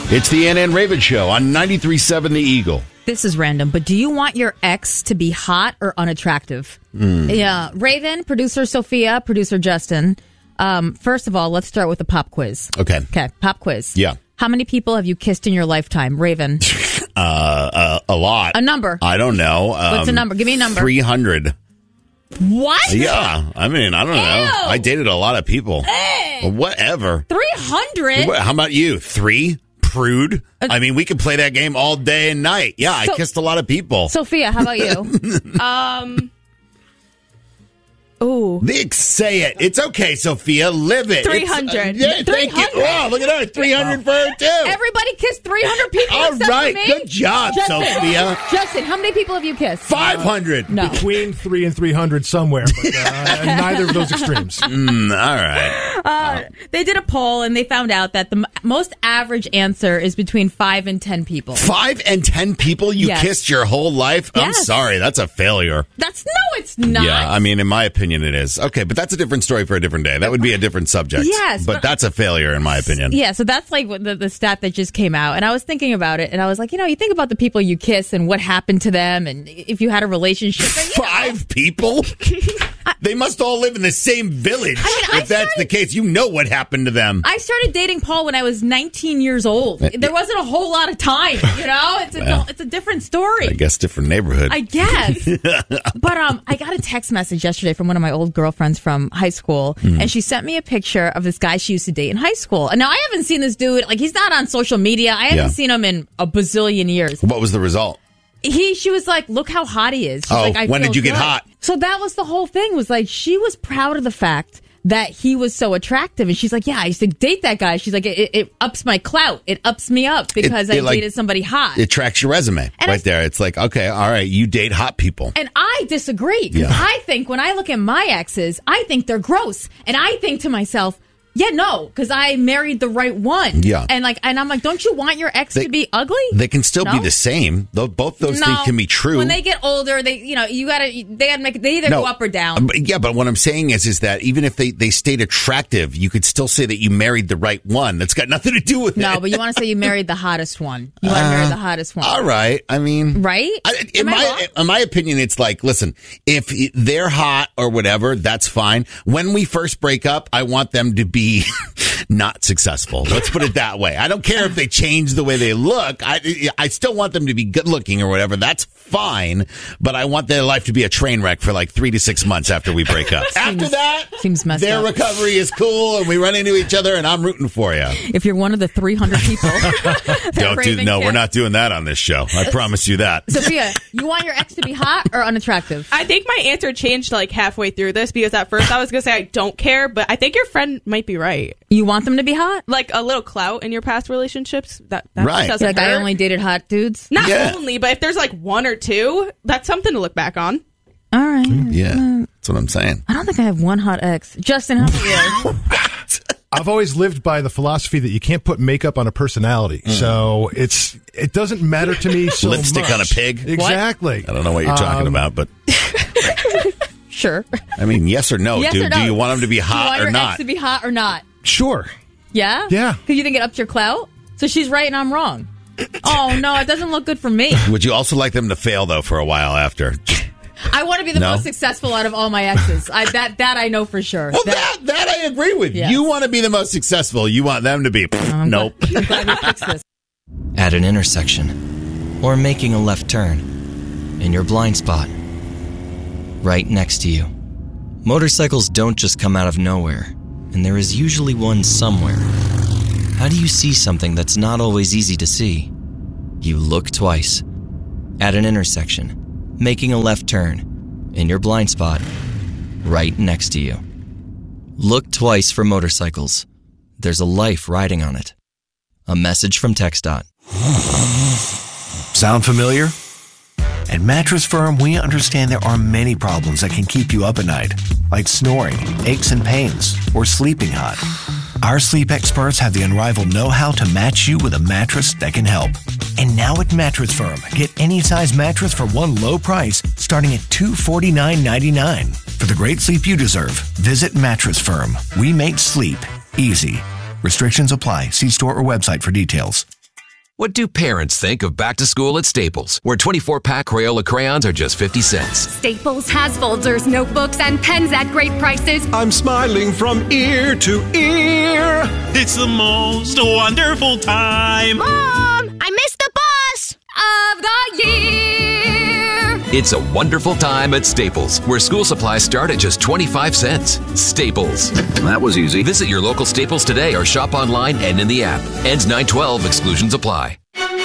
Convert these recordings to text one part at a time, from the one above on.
It's the Ann Raven Show on 93.7 The Eagle. This is random, but do you want your ex to be hot or unattractive? Yeah. Raven, producer Sophia, producer Justin. First of all, let's start with the pop quiz. Okay, pop quiz. Yeah. How many people have you kissed in your lifetime? Raven. A lot. A number. I don't know. What's a number? Give me a number. 300. What? Yeah. I mean, I don't know. I dated a lot of people. Whatever. 300? How about you? 3? Prude? I mean, we could play that game all day and night. Yeah, I kissed a lot of people. Sophia, how about you? Ooh. Nick, say it. It's okay, Sophia. Live it. 300. Yeah, thank you. Wow, look at her. 300 for her, too. Everybody kissed 300 people All except right. for me? Good job, Sophia. Justin, how many people have you kissed? 500. No. Between 3 and 300 somewhere, but neither of those extremes. All right. They did a poll, and they found out that the most average answer is between 5 and 10 people. 5 and 10 people you Yes. kissed your whole life? I'm Yes. sorry. That's a failure. No, it's not. Yeah, I mean, in my opinion, it is. Okay, but that's a different story for a different day. That would be a different subject. Yes, But that's a failure, in my opinion. Yeah, so that's like the stat that just came out. And I was thinking about it, and I was like, you think about the people you kiss and what happened to them, and if you had a relationship. But, 5 people? They must all live in the same village. If that's the case, you know what happened to them. I started dating Paul when I was 19 years old. There wasn't a whole lot of time, It's a different story. I guess different neighborhood. I guess. But I got a text message yesterday from one of my old girlfriends from high school, and she sent me a picture of this guy she used to date in high school. And now I haven't seen this dude, he's not on social media. I haven't seen him in a bazillion years. What was the result? She was like, look how hot he is. She's like, I when feel did you get good. hot? So that was the whole thing, was like, she was proud of the fact that he was so attractive. And she's like, yeah, I used to date that guy. She's like, it ups my clout. It ups me up because I dated somebody hot. It tracks your resume there. It's like, okay, all right, you date hot people. And I disagree. Because I think when I look at my exes, I think they're gross. And I think to myself, yeah, no, because I married the right one. Yeah. And I'm like, don't you want your ex to be ugly? They can still be the same. Both those things can be true. When they get older, they gotta make they either go up or down. Yeah, but what I'm saying is that even if they stayed attractive, you could still say that you married the right one. That's got nothing to do with it. No, but you want to say you married the hottest one. You want to marry the hottest one. All right. I mean, right? In my opinion, it's like, listen, if they're hot or whatever, that's fine. When we first break up, I want them to be not successful. Let's put it that way. I don't care if they change the way they look. I still want them to be good looking or whatever. That's fine. But I want their life to be a train wreck for like 3 to 6 months after we break up. After that, seems messed their up. recovery is cool and we run into each other and I'm rooting for you. If you're one of the 300 people. We're not doing that on this show. I promise you that. Sophia, you want your ex to be hot or unattractive? I think my answer changed like halfway through this because at first I was going to say I don't care, but I think your friend might be right. You want them to be hot? Like a little clout in your past relationships? That right. doesn't hurt. I only dated hot dudes? Not only, but if there's like 1 or 2, that's something to look back on. All right. Yeah, that's what I'm saying. I don't think I have one hot ex. Justin, how about you? I've always lived by the philosophy that you can't put makeup on a personality. So it doesn't matter to me so Lipstick much. on a pig? Exactly. I don't know what you're talking about, but... Sure. I mean, yes or no? Yes do or no? you want them to be hot do you want or your not? ex to be hot or not? Sure. Yeah? Yeah. Because you think it ups your clout? So she's right and I'm wrong. Oh, no, it doesn't look good for me. Would you also like them to fail, though, for a while after? I want to be the most successful out of all my exes. That I know for sure. Well, that I agree with. Yes. You want to be the most successful. You want them to be, nope. I'm glad we fixed this. At an intersection, or making a left turn, in your blind spot, right next to you. Motorcycles don't just come out of nowhere, and there is usually one somewhere. How do you see something that's not always easy to see? You look twice. At an intersection, making a left turn, in your blind spot, right next to you. Look twice for motorcycles. There's a life riding on it. A message from TxDOT. Sound familiar? At Mattress Firm, we understand there are many problems that can keep you up at night, like snoring, aches and pains, or sleeping hot. Our sleep experts have the unrivaled know-how to match you with a mattress that can help. And now at Mattress Firm, get any size mattress for one low price, starting at $249.99. For the great sleep you deserve, visit Mattress Firm. We make sleep easy. Restrictions apply. See store or website for details. What do parents think of back to school at Staples, where 24-pack Crayola crayons are just 50 cents? Staples has folders, notebooks, and pens at great prices. I'm smiling from ear to ear. It's the most wonderful time. Mom, I missed the bus of the year. It's a wonderful time at Staples, where school supplies start at just 25 cents. Staples. That was easy. Visit your local Staples today or shop online and in the app. Ends 9/12. Exclusions apply.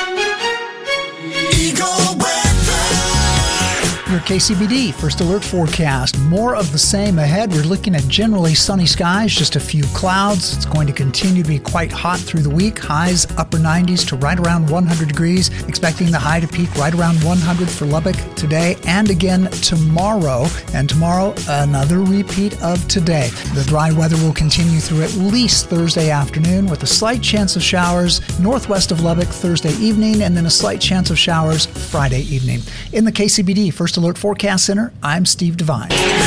Your KCBD First Alert forecast. More of the same ahead. We're looking at generally sunny skies, just a few clouds. It's going to continue to be quite hot through the week. Highs upper 90s to right around 100 degrees. Expecting the high to peak right around 100 for Lubbock today and again tomorrow. And tomorrow, another repeat of today. The dry weather will continue through at least Thursday afternoon with a slight chance of showers northwest of Lubbock Thursday evening and then a slight chance of showers Friday evening. In the KCBD First Alert Forecast Center, I'm Steve Devine.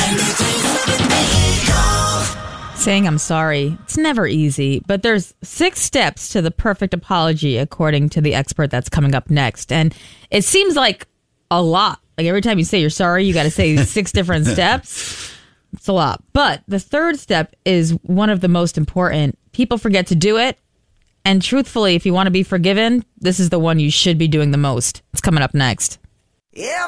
Saying I'm sorry, it's never easy, but there's 6 steps to the perfect apology, according to the expert that's coming up next. And it seems like a lot. Like every time you say you're sorry, you got to say 6 different steps. It's a lot. But the third step is one of the most important. People forget to do it. And truthfully, if you want to be forgiven, this is the one you should be doing the most. It's coming up next. Yeah.